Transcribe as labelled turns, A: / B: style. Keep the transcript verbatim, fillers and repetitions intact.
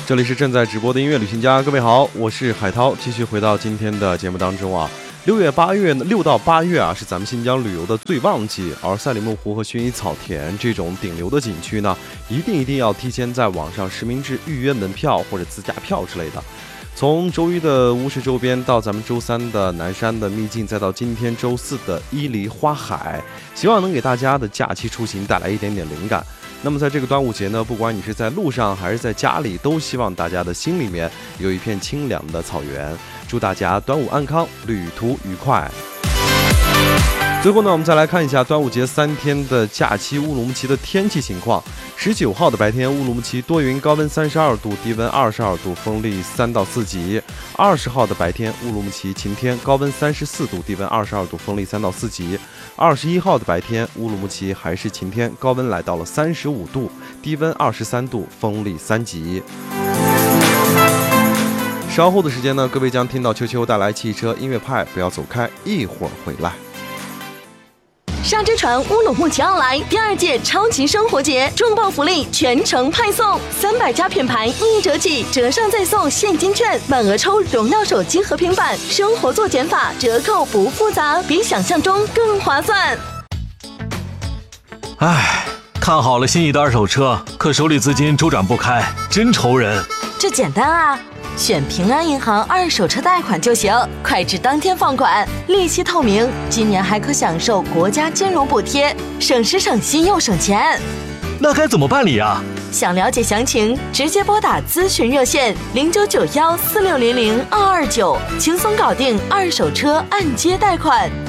A: 这里是正在直播的音乐旅行家，各位好，我是海涛，继续回到今天的节目当中啊。六月八月六到八月啊，是咱们新疆旅游的最旺季，而赛里木湖和薰衣草田这种顶流的景区呢，一定一定要提前在网上实名制预约门票或者自驾票之类的。从周一的乌市周边到咱们周三的南山的秘境，再到今天周四的伊犁花海，希望能给大家的假期出行带来一点点灵感。那么在这个端午节呢，不管你是在路上还是在家里，都希望大家的心里面有一片清凉的草原。祝大家端午安康，旅途愉快。最后呢，我们再来看一下端午节三天的假期乌鲁木齐的天气情况。十九号的白天，乌鲁木齐多云，高温三十二度，低温二十二度，风力三到四级。二十号的白天，乌鲁木齐晴天，高温三十四度，低温二十二度，风力三到四级。二十一号的白天，乌鲁木齐还是晴天，高温来到了三十五度，低温二十三度，风力三级。稍后的时间呢，各位将听到秋秋带来汽车音乐派，不要走开，一会儿回来。
B: 沙之船乌鲁木齐奥莱第二届超级生活节重磅福利全程派送，三百家品牌一折起，折上再送现金券，满额抽荣耀手机和平板，生活做减法，折扣不复杂，比想象中更划算。
C: 唉，看好了心仪的二手车，可手里资金周转不开，真愁人。
B: 这简单啊，选平安银行二手车贷款就行，快至当天放款，利息透明，今年还可享受国家金融补贴，省时省心又省钱。
C: 那该怎么办理啊？
B: 想了解详情，直接拨打咨询热线零九九幺四六零零二二九，轻松搞定二手车按揭贷款。